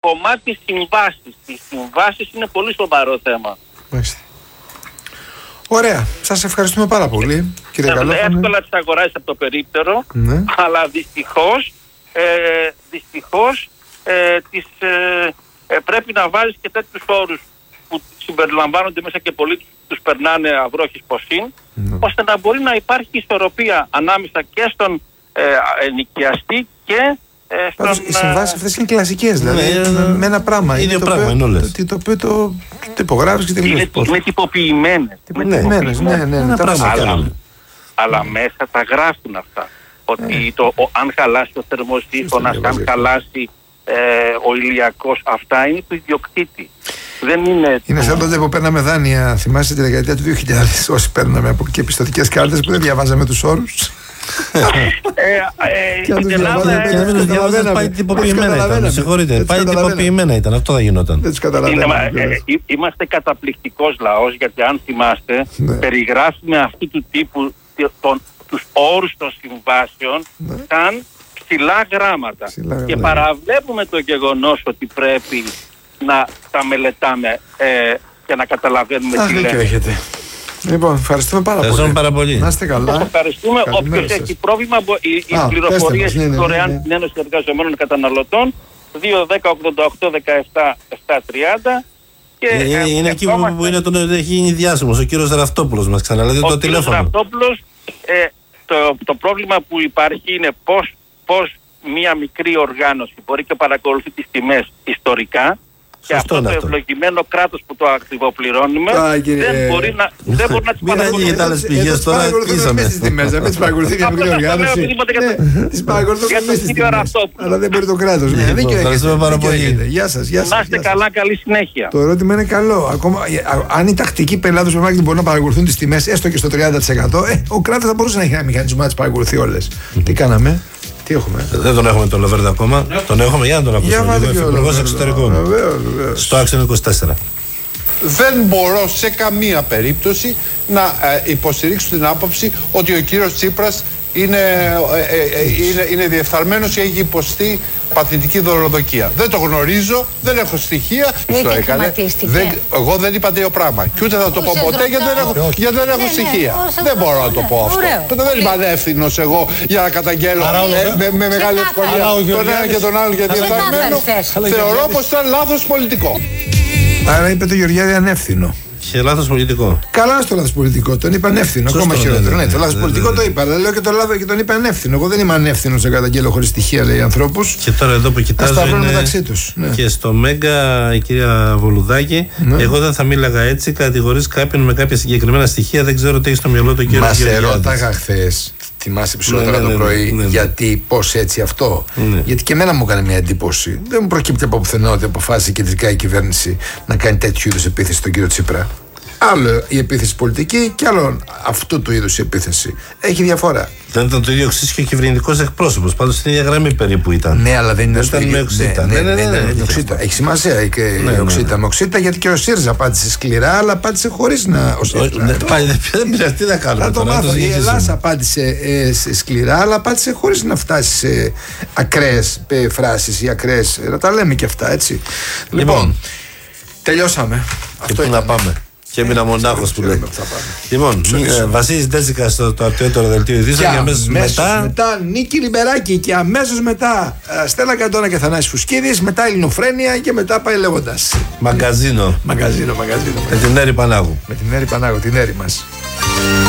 κομμάτι συμβάσεις. Οι συμβάσεις είναι πολύ σοβαρό θέμα. Μάλιστα. Ωραία. Σας ευχαριστούμε πάρα πολύ, κύριε Καλόφωνε. Εύκολα τις αγοράσεις από το περίπτερο, ναι. Αλλά δυστυχώς πρέπει να βάλεις και τέτοιους όρους που συμπεριλαμβάνονται μέσα και πολλοί τους περνάνε αυρόχης ποσήν, ώστε να μπορεί να υπάρχει ισορροπία ανάμεσα και στον ενοικιαστή και Πάντως οι συμβάσεις αυτές είναι κλασικές, δηλαδή με ένα πράγμα. Είναι το οποίο το υπογράφεις και τελείως. Είναι τυποποιημένες. Αλλά μέσα τα γράφουν αυτά. Ότι αν χαλάσει ο θερμοσύφωνας, αν χαλάσει ο ηλιακός, αυτά είναι του ιδιοκτήτη. Δεν είναι σαν τότε που παίρναμε δάνεια, θυμάστε τη δεκαετία του 2000, όσοι παίρναμε από και πιστωτικές κάρτες που δεν διαβάζαμε τους όρους. Και αν τους διαβάζαμε πάει τυποποιημένα ήταν. Συγχωρείτε, πάει τυποποιημένα ήταν, αυτό θα γινόταν. Δεν τους καταλαβαίναμε. Είμαστε καταπληκτικός λαός, γιατί αν θυμάστε περιγράφουμε αυτού του τύπου τους όρους των συμβάσεων σαν ψηλά γράμματα. Και παραβλέπουμε το γεγονός ότι πρέπει να τα μελετάμε και να καταλαβαίνουμε τι λέμε. Έχετε. Λοιπόν, ευχαριστούμε πάρα πολύ. Να είστε καλά. Ευχαριστούμε. Όποιος έχει πρόβλημα, οι πληροφορίες δωρεάν στην Ένωση Εργαζομένων Καταναλωτών 2-10-88-17-730. Είναι εκεί που έχει γίνει διάσημος ο κύριος Ραφτόπουλος, μας ξαναλέτε το τηλέφωνο. Ο κύριος Ραφτόπουλος, το πρόβλημα που υπάρχει είναι πώς μία μικρή οργάνωση μπορεί και παρακολουθεί τις τιμές ιστορικά. Και αυτό το ευλογημένο κράτος που το ακριβοπληρώνουμε δεν μπορεί να τις παρακολουθεί. Μην άλλες πηγές τώρα, κλείσαμε. Τις τιμές, να μην τις παρακολουθεί μια μικρή οργάνωση. Τις παρακολουθούν και στις τιμές. Αλλά δεν μπορεί το κράτος. Ευχαριστούμε πάρα πολύ. Γεια σας. Να είστε καλά, καλή συνέχεια. Το ερώτημα είναι καλό. Αν οι τακτικοί πελάτες του μάρκετινγκ μπορούν να παρακολουθούν τις τιμές έστω και στο 30%, ο κράτος θα μπορούσε να έχει ένα μηχανισμό να τις παρακολουθεί όλες. Τι κάναμε? Δεν τον έχουμε τον Λοβέρδο ακόμα. Τον έχουμε για να τον ακούσουμε. Υπουργός Εξωτερικών. Στο Άξιον 24. Δεν μπορώ σε καμία περίπτωση να υποστηρίξω την άποψη ότι ο κύριος Τσίπρας είναι διεφθαρμένος ή έχει υποστεί παθητική δωροδοκία. Δεν το γνωρίζω, δεν έχω στοιχεία. Το έκανε. Εγώ δεν είπα τέτοιο πράγμα. Και ούτε θα το πω ποτέ γιατί δεν έχω στοιχεία. Δεν μπορώ να το πω αυτό. Δεν είμαι ανεύθυνος εγώ για να καταγγέλω με μεγάλη ευκολία τον ένα και τον άλλο για διεφθαρμένο. Θεωρώ πως ήταν λάθος πολιτικό. Άρα είπε το Γεωργιάδη ανεύθυνο. Και λάθος πολιτικό. Καλά στο λάθος πολιτικό. Τον είπα ανεύθυνο. Ακόμα χειρότερο. Ναι, το λάθος πολιτικό το είπα. Αλλά λέω και το λάθος και τον είπα ανεύθυνο. Εγώ δεν είμαι ανεύθυνος να καταγγέλω χωρίς στοιχεία, λέει ανθρώπους. Και τώρα εδώ που κοιτάζω. Είναι μεταξύ τους. Ναι. Και στο Μέγκα η κυρία Βολουδάκη. Ναι. Εγώ δεν θα μίλαγα έτσι. Κατηγορείς κάποιον με κάποια συγκεκριμένα στοιχεία. Δεν ξέρω τι έχει στο μυαλό του κύριο Γεωργιάδη. Μα σε ρώταγα χθες. Θυμάσαι ψηλότερα το πρωί, γιατί πώς έτσι αυτό. Γιατί και εμένα μου έκανε μια εντύπωση. Δεν μου προκύπτει από πουθενά ότι αποφάσισε κεντρικά η κυβέρνηση να κάνει τέτοιου είδους επίθεση στον κύριο Τσίπρα. Άλλο η επίθεση πολιτική και άλλο αυτού του είδους η επίθεση. Έχει διαφορά. Δεν ήταν το ίδιο εξής και ο κυβερνητικός εκπρόσωπος. Πάντως στην ίδια γραμμή περίπου ήταν. Ναι, αλλά δεν ήταν με οξύτα. Έχει σημασία και η οξύτα με οξύτα, γιατί και ο ΣΥΡΙΖΑ απάντησε σκληρά, αλλά απάντησε χωρίς να. Δεν πειράζει, τι να κάνουμε τώρα. Η Ελλάδα απάντησε σκληρά, αλλά απάντησε χωρίς να φτάσει σε ακραίες φράσεις ή ακραίες. Να τα λέμε και αυτά, έτσι. Λοιπόν, τελειώσαμε. Αυτό να πάμε. Και έμεινα μονάχος που λέει. Λοιπόν, Βασίλης Ντέτσικα στο απτιότερο δελτίο ειδήσεων. Και αμέσως μετά Νίκη Λιμπεράκη. Και αμέσως μετά Στέλλα Καντώνα και Θανάσης Φουσκίδης. Μετά Ελληνοφρένεια και μετά πάει λέγοντας. Μαγκαζίνο. Μαγκαζίνο. Με την Έρη Πανάγου. Με την Έρη Πανάγου, την Έρη μας.